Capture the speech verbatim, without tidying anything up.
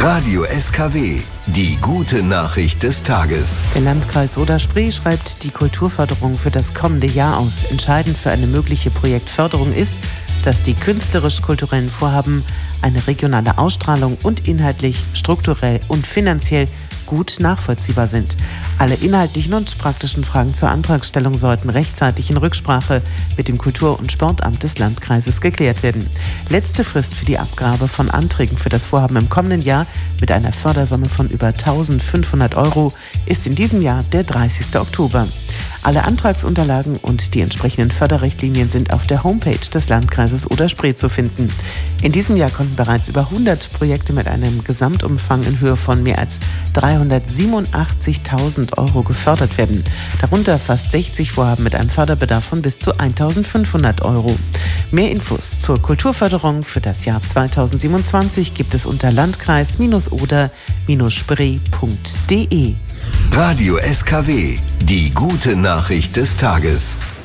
Radio S K W, die gute Nachricht des Tages. Der Landkreis Oder-Spree schreibt die Kulturförderung für das kommende Jahr aus. Entscheidend für eine mögliche Projektförderung ist, dass die künstlerisch-kulturellen Vorhaben eine regionale Ausstrahlung und inhaltlich, strukturell und finanziell gut nachvollziehbar sind. Alle inhaltlichen und praktischen Fragen zur Antragstellung sollten rechtzeitig in Rücksprache mit dem Kultur- und Sportamt des Landkreises geklärt werden. Letzte Frist für die Abgabe von Anträgen für das Vorhaben im kommenden Jahr mit einer Fördersumme von über eintausendfünfhundert Euro ist in diesem Jahr der dreißigster Oktober. Alle Antragsunterlagen und die entsprechenden Förderrichtlinien sind auf der Homepage des Landkreises Oder-Spree zu finden. In diesem Jahr konnten bereits über hundert Projekte mit einem Gesamtumfang in Höhe von mehr als dreihundertsiebenundachtzigtausend Euro gefördert werden. Darunter fast sechzig Vorhaben mit einem Förderbedarf von bis zu eintausendfünfhundert Euro. Mehr Infos zur Kulturförderung für das Jahr zweitausendsiebenundzwanzig gibt es unter landkreis oder spree punkt de. Radio S K W, die gute Nachricht des Tages.